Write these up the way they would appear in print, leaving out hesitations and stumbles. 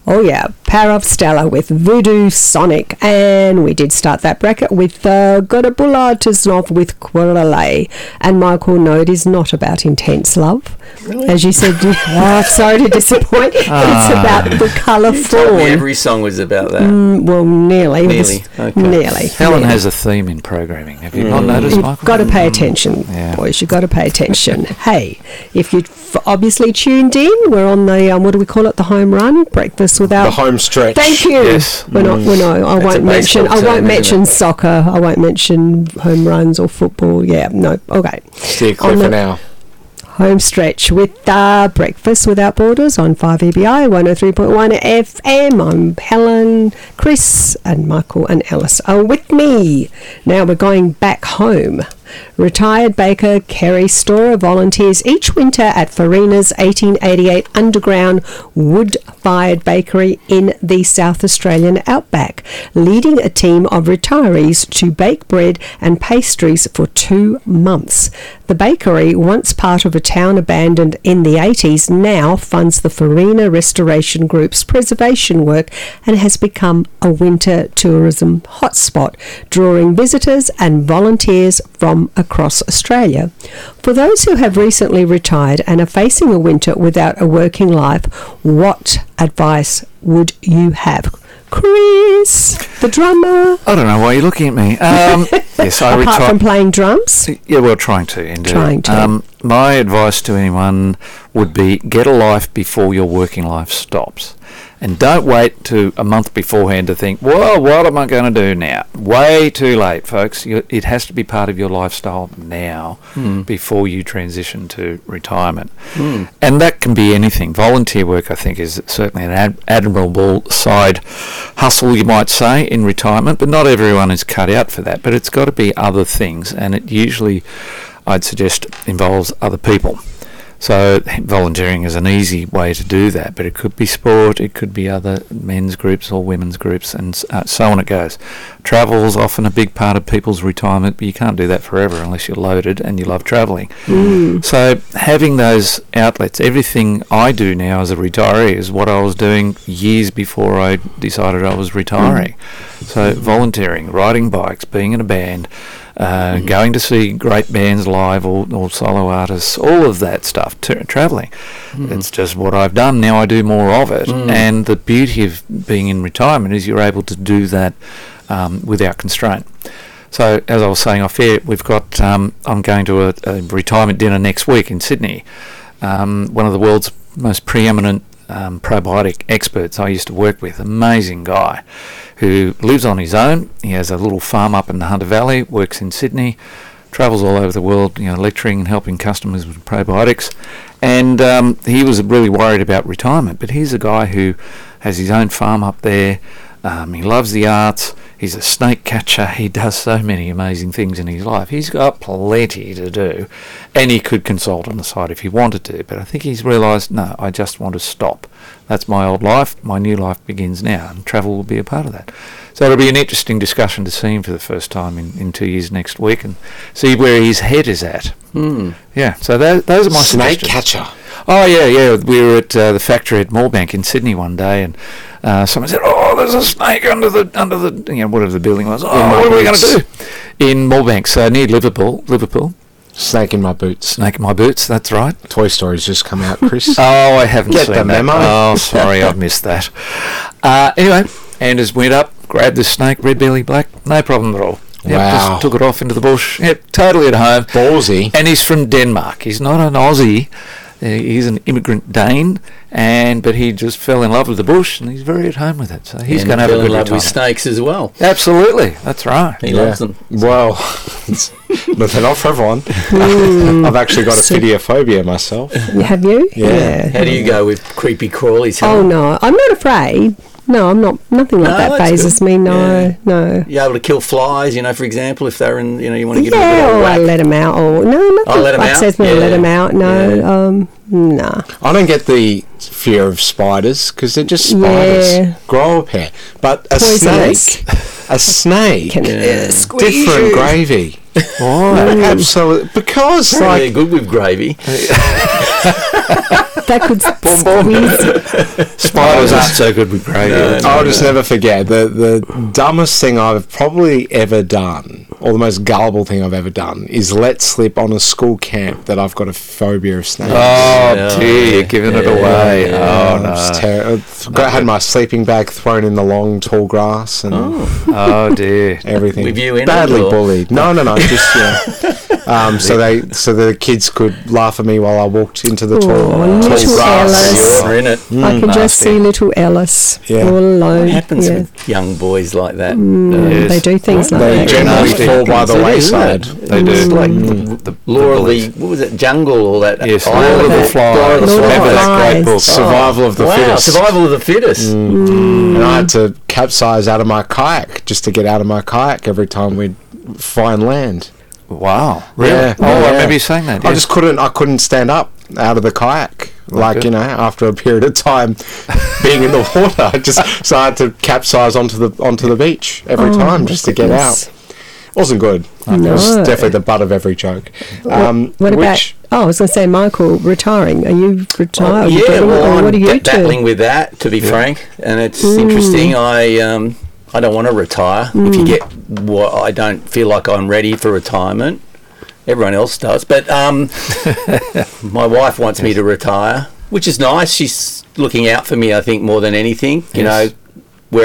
Oh yeah, Power of Stella with Voodoo Sonic. And we did start that bracket with Godabula Tisnov with Quirale. And Michael, no, it is not about intense love. Really? As you said, sorry to disappoint. It's about the colour fawn. Every song was about that. Well, nearly. Nearly. Okay. Nearly. Helen has a theme in programming. Have you not noticed, Michael? You've got to pay attention, boys. You've got to pay attention. Hey, if you've obviously tuned in, we're on the, what do we call it, the home run? Breakfast without... The home stretch. Thank you. Yes. I won't mention soccer. I won't mention home runs or football. Yeah, no. Okay. Steer clear for now. Home stretch with Breakfast Without Borders on 5EBI 103.1 FM. I'm Helen, Chris and Michael and Alice are with me. Now we're going back home. Retired baker Kerry Storer volunteers each winter at Farina's 1888 underground wood-fired bakery in the South Australian outback, leading a team of retirees to bake bread and pastries for 2 months. The bakery, once part of a town abandoned in the 80s, now funds the Farina Restoration Group's preservation work and has become a winter tourism hotspot, drawing visitors and volunteers from across Australia. For those who have recently retired and are facing a winter without a working life, what advice would you have? Chris, the drummer. I don't know why you're looking at me. Yes, I retired. Apart from playing drums? Yeah, well, trying to, indeed. Trying to. My advice to anyone would be get a life before your working life stops. And don't wait to a month beforehand to think, well, what am I going to do now? Way too late, folks. It has to be part of your lifestyle now before you transition to retirement. And that can be anything. Volunteer work, I think, is certainly an admirable side hustle, you might say, in retirement. But not everyone is cut out for that. But it's got to be other things. And it usually, I'd suggest, involves other people. So volunteering is an easy way to do that, but it could be sport, it could be other men's groups or women's groups, and so on it goes. Travel is often a big part of people's retirement, but you can't do that forever unless you're loaded and you love travelling. So having those outlets, everything I do now as a retiree is what I was doing years before I decided I was retiring. So volunteering, riding bikes, being in a band, going to see great bands live or solo artists, all of that stuff, travelling. It's just what I've done. Now I do more of it. And the beauty of being in retirement is you're able to do that without constraint. So as I was saying off air, we've got, I'm going to a retirement dinner next week in Sydney. One of the world's most preeminent probiotic experts I used to work with, amazing guy, who lives on his own. He has a little farm up in the Hunter Valley, works in Sydney, travels all over the world, lecturing and helping customers with probiotics. And he was really worried about retirement, but he's a guy who has his own farm up there. He loves the arts. He's a snake catcher. He does so many amazing things in his life. He's got plenty to do, and he could consult on the side if he wanted to. But I think he's realised, no, I just want to stop. That's my old life. My new life begins now, and travel will be a part of that. So it'll be an interesting discussion to see him for the first time in 2 years next week and see where his head is at. Yeah, so those are my snake suggestions. catcher. Oh, yeah. We were at the factory at Moorebank in Sydney one day, and someone said, "Oh, there's a snake under the whatever the building was." Oh, what are we going to do? In Moorebank, so near Liverpool. Snake in my boots. Snake in my boots. That's right. Toy Story's just come out, Chris. Oh, I haven't Get seen the that. memo. Oh, sorry, I've missed that. Anyway, Anders went up, grabbed the snake, red belly black, no problem at all. Yep, Wow. just took it off into the bush. Yep, totally at home. Ballsy. And he's from Denmark. He's not an Aussie. He's an immigrant Dane, but he just fell in love with the bush, and he's very at home with it. So he's going to have a good love retirement. with snakes as well. Absolutely, that's right. He loves them. Well, but they're not for everyone. I've actually got a phobia myself. Have you? Yeah. How do you go with creepy crawlies? Oh, no. I'm not afraid. No, I'm not. Nothing like No, that that's phases good. me. No, Yeah. no. You're able to kill flies, for example, if they're in, you want to give them a Yeah, bit of or a I whack. let them out. Or no, nothing let 'em like out? says me to let Yeah. them out. No, Yeah. nah. I don't get the fear of spiders because they're just spiders. Yeah. Grow a pair. But a Poisonous. snake, Can squeeze different you. gravy. Absolutely. Because, They're good with gravy. That could squeeze. Spiders aren't so good with gravy. I'll just never forget the dumbest thing I've probably ever done, or the most gullible thing I've ever done, is let slip on a school camp that I've got a phobia of snakes. Oh dear, you're giving it away. Yeah. Oh no. I had my sleeping bag thrown in the long, tall grass and Oh dear. everything. With you in it, badly or? bullied. No, just so the kids could laugh at me while I walked into the tall little grass. Ellis. You're in it. I can just Nasty. see little Ellis Yeah. all alone. What happens Yeah. with young boys like that? Yes. They do things like They that. generally Nasty. fall by the It is, isn't wayside. it? They do. It's like The Law of bullies. the, what was it, Jungle or that? Yes, Island Lord of the Flies. Lord of the Remember Flies. that great book? Survival of the Wow, fittest. survival of the fittest. And I had to capsize out of my kayak just to get out of my kayak every time we'd find land. Wow. Really? Yeah. Oh, I Yeah. remember you saying that. I Yeah. just couldn't stand up out of the kayak. Like, good. you know, after a period of time being in the water, so I had to capsize onto the beach every time just to get goodness. out. Wasn't good. No. It was definitely the butt of every joke. What about? Oh, I was going to say, Michael, retiring. Are you retired? Are you Yeah, doing it, well, or I'm what are you battling with that, to be frank, and it's interesting. I don't want to retire. If you get what, I don't feel like I'm ready for retirement. Everyone else does, but my wife wants me to retire, which is nice. She's looking out for me, I think, more than anything. You know, where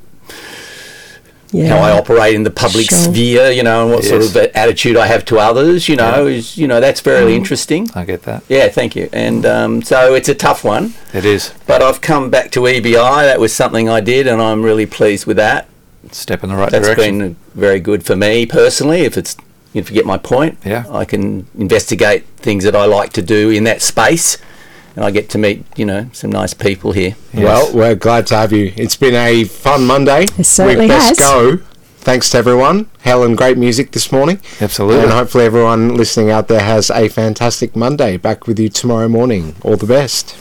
how I operate in the public Sure. sphere, you know, and what sort Yes. of attitude I have to others, you know, is, you know, that's very interesting. I get that. Yeah, thank you. And so it's a tough one, It is. but I've come back to EBI. That was something I did, and I'm really pleased with that. Step in the right That's direction. been very good for me personally, if you get my point. Yeah. I can investigate things that I like to do in that space, and I get to meet, you know, some nice people here. Yes. Well, we're glad to have you. It's been a fun Monday. It certainly We best has. go. Thanks to everyone. Helen, great music this morning. Absolutely. And hopefully everyone listening out there has a fantastic Monday. Back with you tomorrow morning. All the best.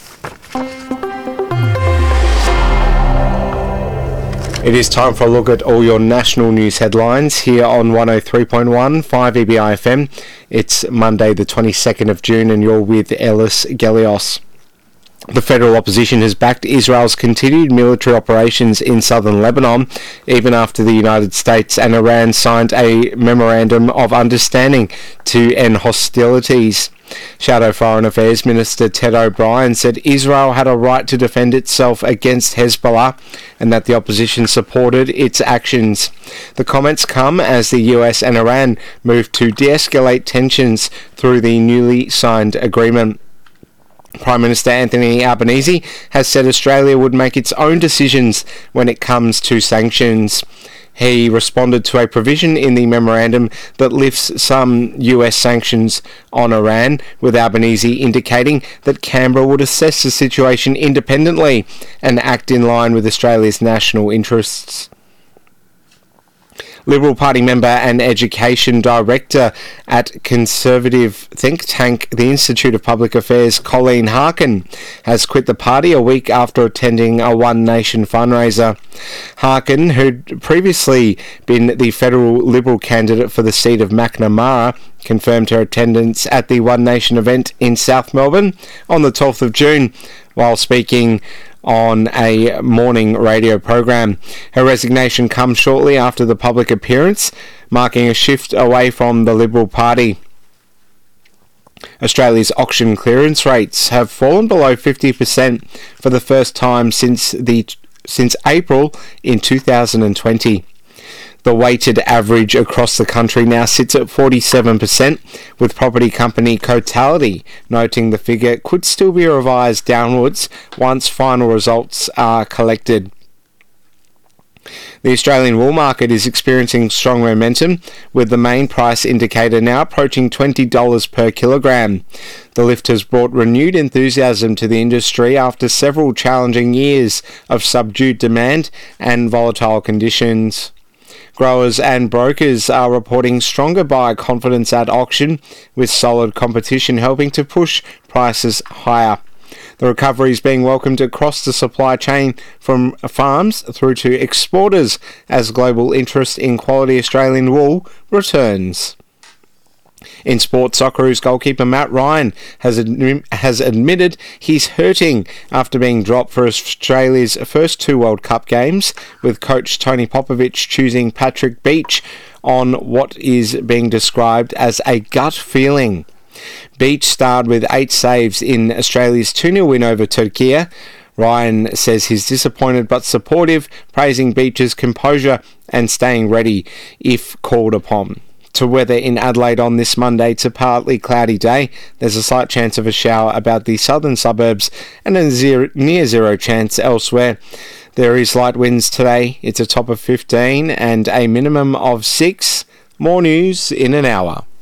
It is time for a look at all your national news headlines here on 103.1 5 EBI FM. It's Monday the 22nd of June and you're with Ellis Gelios. The federal opposition has backed Israel's continued military operations in southern Lebanon, even after the United States and Iran signed a memorandum of understanding to end hostilities. Shadow Foreign Affairs Minister Ted O'Brien said Israel had a right to defend itself against Hezbollah and that the opposition supported its actions. The comments come as the US and Iran move to de-escalate tensions through the newly signed agreement. Prime Minister Anthony Albanese has said Australia would make its own decisions when it comes to sanctions. He responded to a provision in the memorandum that lifts some US sanctions on Iran, with Albanese indicating that Canberra would assess the situation independently and act in line with Australia's national interests. Liberal Party member and education director at conservative think tank the Institute of Public Affairs, Colleen Harkin, has quit the party a week after attending a One Nation fundraiser. Harkin, who'd previously been the federal Liberal candidate for the seat of Macnamara, confirmed her attendance at the One Nation event in South Melbourne on the 12th of June while speaking on a morning radio program. Her resignation comes shortly after the public appearance, marking a shift away from the Liberal Party. Australia's auction clearance rates have fallen below 50% for the first time since April in 2020. The weighted average across the country now sits at 47%, with property company Cotality noting the figure could still be revised downwards once final results are collected. The Australian wool market is experiencing strong momentum, with the main price indicator now approaching $20 per kilogram. The lift has brought renewed enthusiasm to the industry after several challenging years of subdued demand and volatile conditions. Growers and brokers are reporting stronger buyer confidence at auction, with solid competition helping to push prices higher. The recovery is being welcomed across the supply chain from farms through to exporters as global interest in quality Australian wool returns. In sport, Socceroos goalkeeper Matt Ryan has admitted he's hurting after being dropped for Australia's first 2 World Cup games, with coach Tony Popovich choosing Patrick Beach on what is being described as a gut feeling. Beach starred with 8 saves in Australia's 2-0 win over Turkey. Ryan says he's disappointed but supportive, praising Beach's composure and staying ready if called upon. To weather in Adelaide on this Monday, it's a partly cloudy day. There's a slight chance of a shower about the southern suburbs and a near zero chance elsewhere. There is light winds today. It's a top of 15 and a minimum of 6. More news in an hour.